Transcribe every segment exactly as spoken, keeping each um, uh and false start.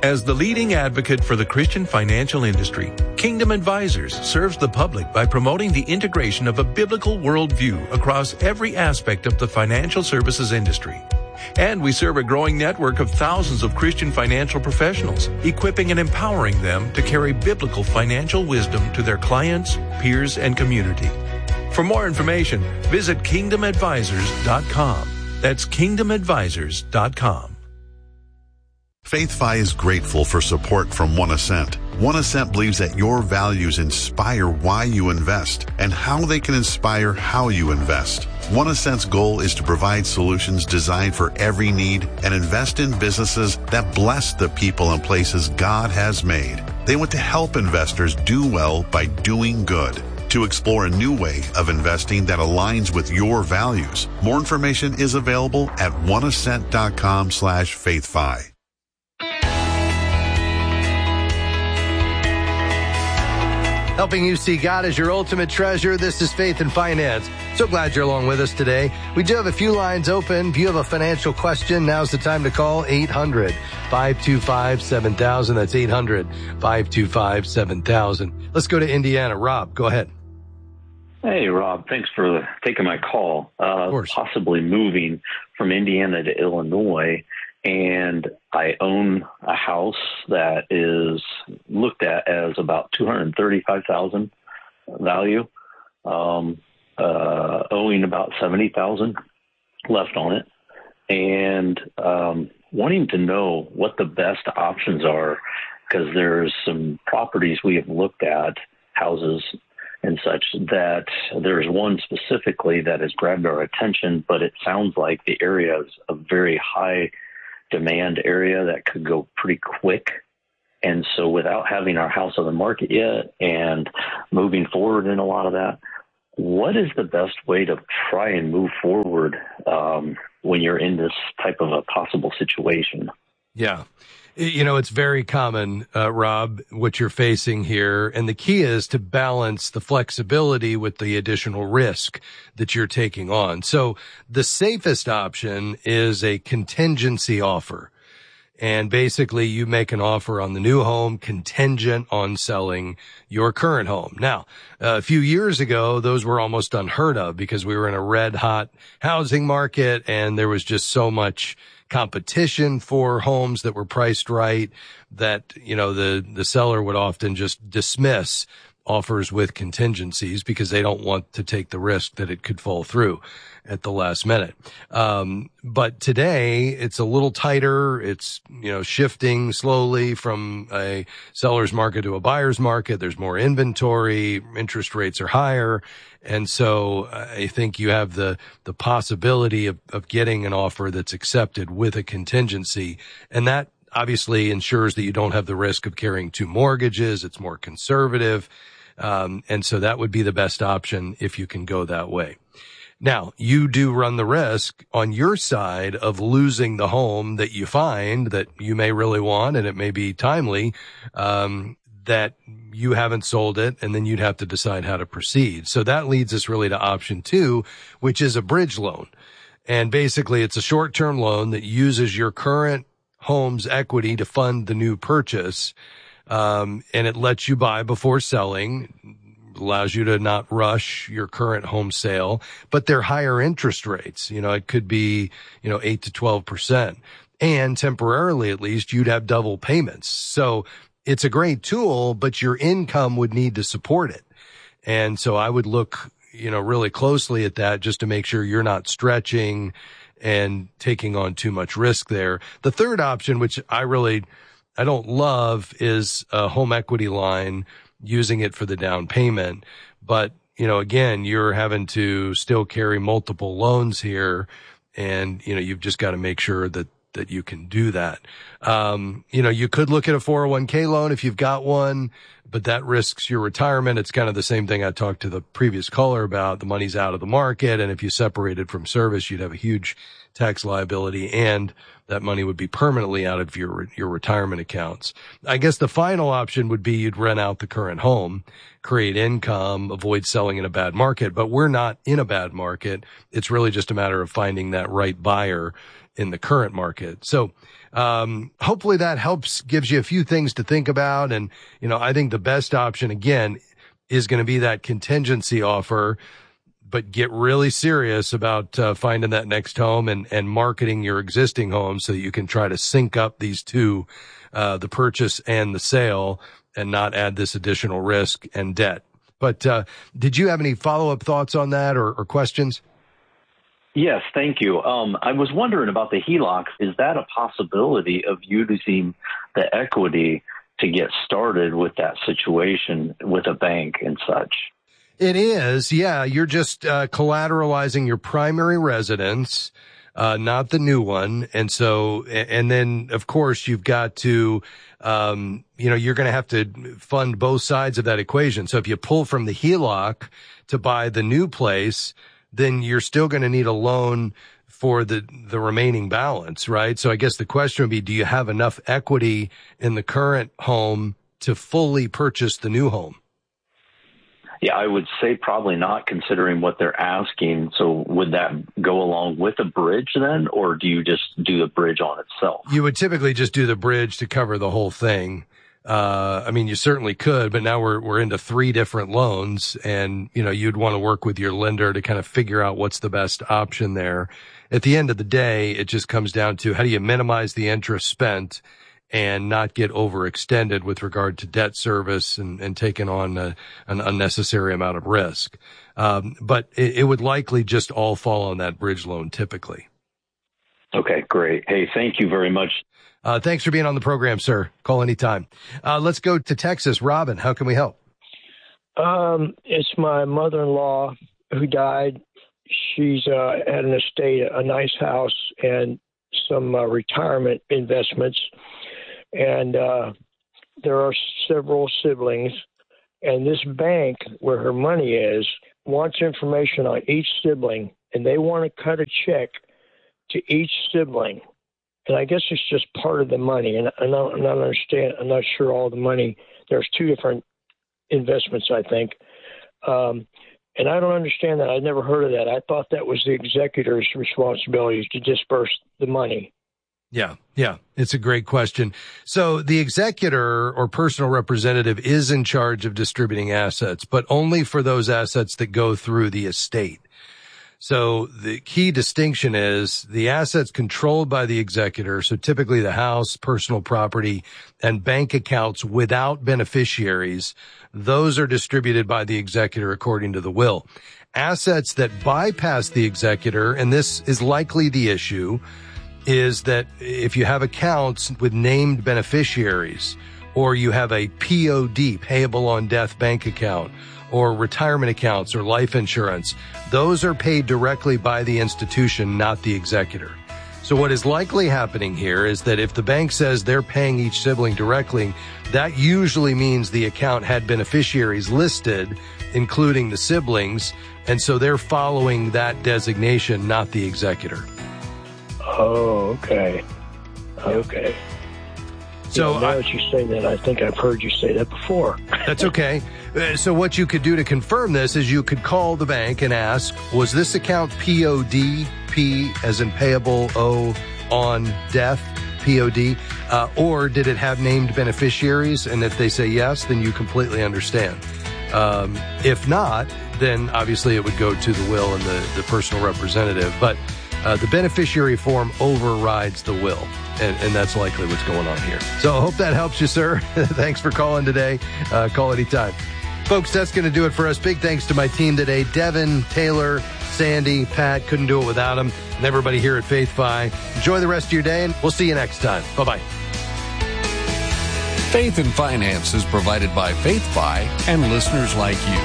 As the leading advocate for the Christian financial industry, Kingdom Advisors serves the public by promoting the integration of a biblical worldview across every aspect of the financial services industry. And we serve a growing network of thousands of Christian financial professionals, equipping and empowering them to carry biblical financial wisdom to their clients, peers, and community. For more information, visit kingdom advisors dot com. That's kingdom advisors dot com. FaithFi is grateful for support from One Ascent. One Ascent believes that your values inspire why you invest and how they can inspire how you invest. One Ascent's goal is to provide solutions designed for every need and invest in businesses that bless the people and places God has made. They want to help investors do well by doing good. To explore a new way of investing that aligns with your values, more information is available at one ascent dot com slash faithfi. Helping you see God as your ultimate treasure. This is Faith and Finance. So glad you're along with us today. We do have a few lines open. If you have a financial question, now's the time to call eight hundred, five two five, seven thousand. That's eight hundred, five two five, seven thousand. Let's go to Indiana. Rob, go ahead. Hey, Rob. Thanks for taking my call. Uh, of course. Possibly moving from Indiana to Illinois. And I own a house that is looked at as about two hundred thirty-five thousand dollars value, um, uh, owing about seventy thousand dollars left on it, and um, wanting to know what the best options are, because there's some properties we have looked at, houses and such, that there's one specifically that has grabbed our attention, but it sounds like the area is a very high demand area that could go pretty quick. And so without having our house on the market yet and moving forward in a lot of that, what is the best way to try and move forward um, when you're in this type of a possible situation? Yeah. You know, it's very common, uh, Rob, what you're facing here. And the key is to balance the flexibility with the additional risk that you're taking on. So the safest option is a contingency offer. And basically you make an offer on the new home contingent on selling your current home. Now, a few years ago, those were almost unheard of because we were in a red hot housing market and there was just so much competition for homes that were priced right that, you know, the, the seller would often just dismiss offers with contingencies because they don't want to take the risk that it could fall through at the last minute. Um, but today it's a little tighter. It's, you know, shifting slowly from a seller's market to a buyer's market. There's more inventory. Interest rates are higher. And so I think you have the, the possibility of, of getting an offer that's accepted with a contingency. And that obviously ensures that you don't have the risk of carrying two mortgages. It's more conservative. Um, and so that would be the best option if you can go that way. Now, you do run the risk on your side of losing the home that you find that you may really want, and it may be timely, um, that you haven't sold it, and then you'd have to decide how to proceed. So that leads us really to option two, which is a bridge loan. And basically, it's a short-term loan that uses your current home's equity to fund the new purchase, um, and it lets you buy before selling, allows you to not rush your current home sale, but they're higher interest rates. You know, it could be, you know, eight to twelve percent. And temporarily, at least, you'd have double payments. So it's a great tool, but your income would need to support it. And so I would look, you know, really closely at that just to make sure you're not stretching and taking on too much risk there. The third option, which I really, I don't love, is a home equity line, using it for the down payment. But, you know, again, you're having to still carry multiple loans here. And, you know, you've just got to make sure that, that you can do that. Um, you know, you could look at a four oh one k loan if you've got one, but that risks your retirement. It's kind of the same thing I talked to the previous caller about. The money's out of the market. And if you separated from service, you'd have a huge tax liability, and that money would be permanently out of your your retirement accounts. I guess the final option would be you'd rent out the current home, create income, avoid selling in a bad market. But we're not in a bad market. It's really just a matter of finding that right buyer in the current market. So um, hopefully that helps, gives you a few things to think about. And, you know, I think the best option, again, is going to be that contingency offer, but get really serious about uh, finding that next home and, and marketing your existing home so that you can try to sync up these two, uh, the purchase and the sale, and not add this additional risk and debt. But uh, did you have any follow-up thoughts on that or, or questions? Yes, thank you. Um, I was wondering about the H E L O C. Is that a possibility of using the equity to get started with that situation with a bank and such? It is, yeah. You're just uh, collateralizing your primary residence, uh, not the new one. And so, and then, of course, you've got to, um, you know, you're going to have to fund both sides of that equation. So if you pull from the H E L O C to buy the new place, then you're still going to need a loan for the, the remaining balance, right? So I guess the question would be, do you have enough equity in the current home to fully purchase the new home? Yeah, I would say probably not, considering what they're asking. So would that go along with a bridge then, or do you just do the bridge on itself? You would typically just do the bridge to cover the whole thing. Uh, I mean, you certainly could, but now we're, we're into three different loans, and, you know, you'd want to work with your lender to kind of figure out what's the best option there. At the end of the day, it just comes down to how do you minimize the interest spent and not get overextended with regard to debt service and, and taking on a, an unnecessary amount of risk. Um, but it, it would likely just all fall on that bridge loan typically. Okay, great. Hey, thank you very much. Uh, thanks for being on the program, sir. Call anytime. Uh, let's go to Texas. Robin, how can we help? Um, it's my mother-in-law who died. She's uh, had an estate, a nice house, and some uh, retirement investments. And uh, there are several siblings. And this bank where her money is wants information on each sibling, and they want to cut a check to each sibling. And I guess it's just part of the money. And I don't, I don't understand. I'm not sure all the money. There's two different investments, I think. Um, and I don't understand that. I've never heard of that. I thought that was the executor's responsibility to disperse the money. Yeah, yeah, it's a great question. So the executor or personal representative is in charge of distributing assets, but only for those assets that go through the estate. So the key distinction is the assets controlled by the executor, so typically the house, personal property, and bank accounts without beneficiaries, those are distributed by the executor according to the will. Assets that bypass the executor, and this is likely the issue, is that if you have accounts with named beneficiaries, or you have a P O D, payable on death bank account, or retirement accounts or life insurance, those are paid directly by the institution, not the executor. So what is likely happening here is that if the bank says they're paying each sibling directly, that usually means the account had beneficiaries listed, including the siblings, and so they're following that designation, not the executor. Oh, okay. Okay. So yeah, now I, that you say that, I think I've heard you say that before. That's okay. Uh, so what you could do to confirm this is you could call the bank and ask, was this account P O D, P as in payable, O on death, P O D, uh, or did it have named beneficiaries? And if they say yes, then you completely understand. Um, if not, then obviously it would go to the will and the, the personal representative. But uh, the beneficiary form overrides the will. And, and that's likely what's going on here. So I hope that helps you, sir. Thanks for calling today. Uh, call anytime. Folks, that's going to do it for us. Big thanks to my team today. Devin, Taylor, Sandy, Pat. Couldn't do it without them. And everybody here at FaithFi. Enjoy the rest of your day, and we'll see you next time. Bye-bye. Faith and Finance is provided by FaithFi and listeners like you.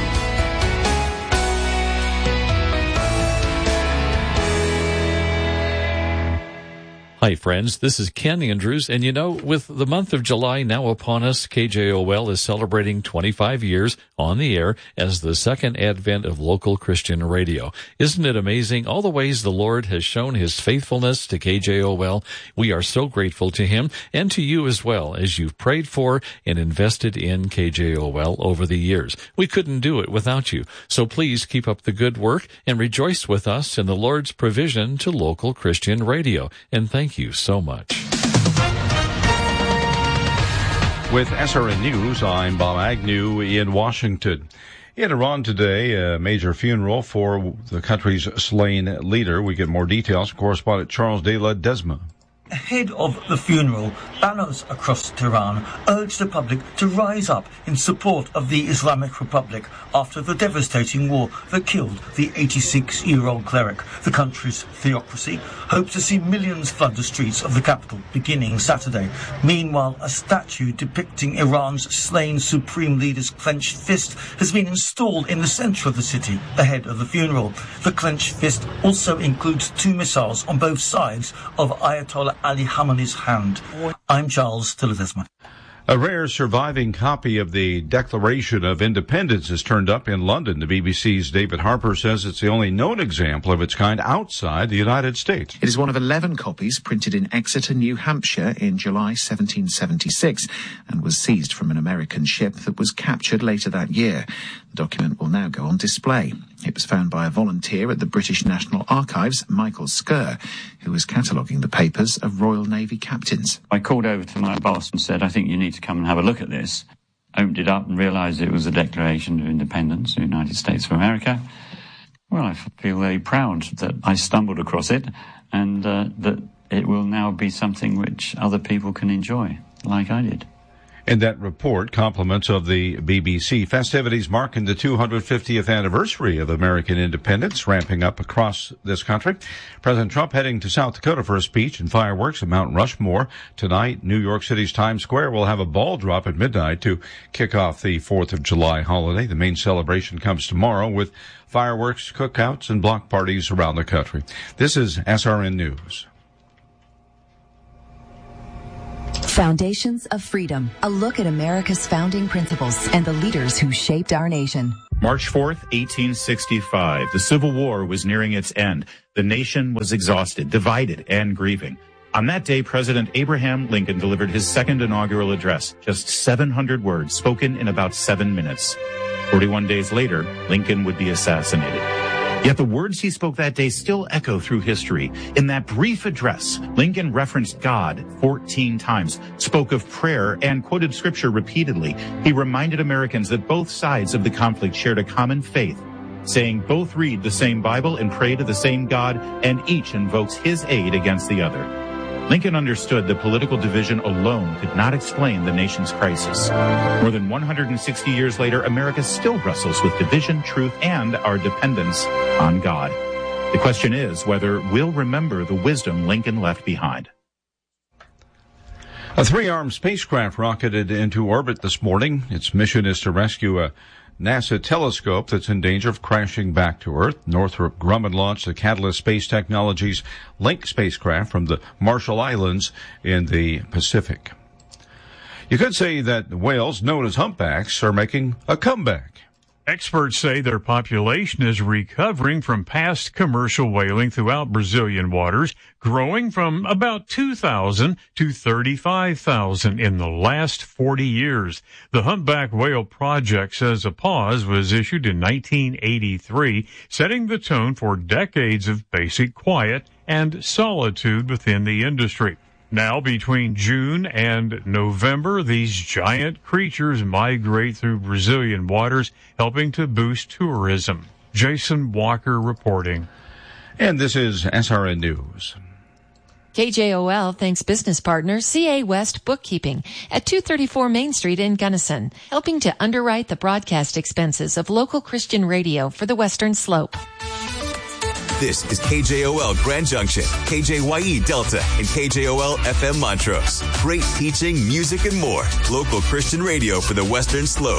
Hi, friends. This is Ken Andrews. And you know, with the month of July now upon us, K J O L is celebrating twenty-five years on the air as the second advent of local Christian radio. Isn't it amazing all the ways the Lord has shown his faithfulness to K J O L? We are so grateful to him and to you as well as you've prayed for and invested in K J O L over the years. We couldn't do it without you. So please keep up the good work and rejoice with us in the Lord's provision to local Christian radio. And thank Thank you so much. With S R N News, I'm Bob Agnew in Washington. In Iran today, a major funeral for the country's slain leader. We get more details from correspondent Charles de la Desma. Ahead of the funeral, banners across Tehran urged the public to rise up in support of the Islamic Republic after the devastating war that killed the eighty-six-year-old cleric. The country's theocracy hopes to see millions flood the streets of the capital beginning Saturday. Meanwhile, a statue depicting Iran's slain supreme leader's clenched fist has been installed in the centre of the city ahead of the funeral. The clenched fist also includes two missiles on both sides of Ayatollah Ali Khamenei's hand. I'm Charles de la Desma. A rare surviving copy of the Declaration of Independence has turned up in London. The B B C's David Harper says it's the only known example of its kind outside the United States. It is one of eleven copies printed in Exeter, New Hampshire in July seventeen seventy-six and was seized from an American ship that was captured later that year. The document will now go on display. It was found by a volunteer at the British National Archives, Michael Skerr, who was cataloguing the papers of Royal Navy captains. I called over to my boss and said, I think you need to come and have a look at this. Opened it up and realised it was a Declaration of Independence of the United States of America. Well, I feel very proud that I stumbled across it and uh, that it will now be something which other people can enjoy, like I did. And that report, compliments of the B B C. Festivities marking the two hundred fiftieth anniversary of American independence, ramping up across this country. President Trump heading to South Dakota for a speech and fireworks at Mount Rushmore. Tonight, New York City's Times Square will have a ball drop at midnight to kick off the fourth of July holiday. The main celebration comes tomorrow with fireworks, cookouts, and block parties around the country. This is S R N News. Foundations of Freedom, a look at America's founding principles and the leaders who shaped our nation. March fourth, eighteen sixty-five. The Civil War was nearing its end. The nation was exhausted, divided, and grieving. On that day, President Abraham Lincoln delivered his second inaugural address, just seven hundred words spoken in about seven minutes. forty-one days later, Lincoln would be assassinated. Yet the words he spoke that day still echo through history. In that brief address, Lincoln referenced God fourteen times, spoke of prayer, and quoted scripture repeatedly. He reminded Americans that both sides of the conflict shared a common faith, saying both read the same Bible and pray to the same God, and each invokes his aid against the other. Lincoln understood that political division alone could not explain the nation's crisis. More than one hundred sixty years later, America still wrestles with division, truth, and our dependence on God. The question is whether we'll remember the wisdom Lincoln left behind. A three-armed spacecraft rocketed into orbit this morning. Its mission is to rescue a NASA telescope that's in danger of crashing back to Earth. Northrop Grumman launched the Catalyst Space Technologies Link spacecraft from the Marshall Islands in the Pacific. You could say that the whales known as humpbacks are making a comeback. Experts say their population is recovering from past commercial whaling throughout Brazilian waters, growing from about two thousand to thirty-five thousand in the last forty years. The Humpback Whale Project says a pause was issued in nineteen eighty-three, setting the tone for decades of basic quiet and solitude within the industry. Now, between June and November, these giant creatures migrate through Brazilian waters, helping to boost tourism. Jason Walker reporting. And this is S R N News. K J O L thanks business partner C A West Bookkeeping at two thirty-four Main Street in Gunnison, helping to underwrite the broadcast expenses of local Christian radio for the Western Slope. This is K J O L Grand Junction, K J Y E Delta, and K J O L F M Montrose. Great teaching, music, and more. Local Christian radio for the Western Slope.